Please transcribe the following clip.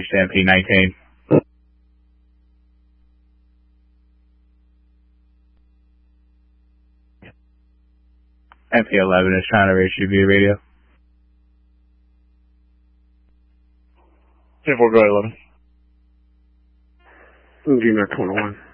MP19. MP11 is trying to reach you via radio. 10-4, go ahead, 11. Gmail 21.